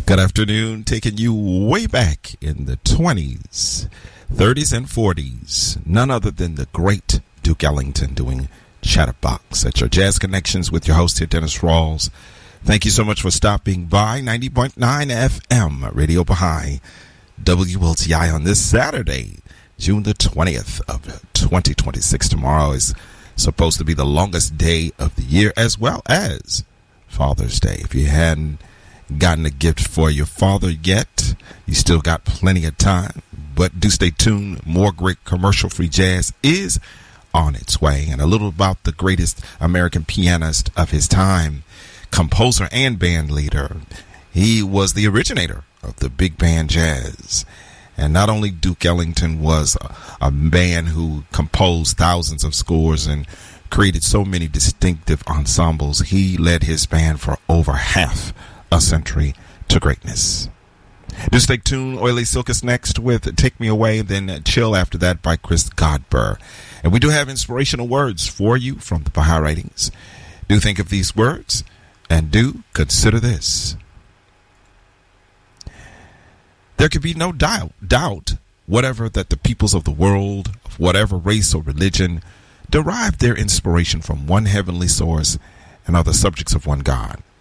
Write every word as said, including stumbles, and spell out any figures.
Good afternoon, taking you way back in the twenties, thirties, and forties. None other than the great Duke Ellington doing Chatterbox at your Jazz Connections with your host here, Dennis Rawls. Thank you so much for stopping by. ninety point nine F M, Radio Baha'i, W L T I on this Saturday, June the twentieth of twenty twenty-six. Tomorrow is supposed to be the longest day of the year, as well as Father's Day. If you hadn't gotten a gift for your father yet, you still got plenty of time, but do stay tuned. More great commercial-free jazz is on its way. And a little about the greatest American pianist of his time, composer and band leader. He was the originator of the big band jazz. And not only Duke Ellington was a, a man who composed thousands of scores and created so many distinctive ensembles, he led his band for over half a century to greatness. Just stay tuned. Oily Silk is next with Take Me Away, then Chill after that by Chris Godber. And we do have inspirational words for you from the Baha'i writings. Do think of these words and do consider this. There can be no doubt, doubt, whatever, that the peoples of the world, of whatever race or religion, derive their inspiration from one heavenly source and are the subjects of one God.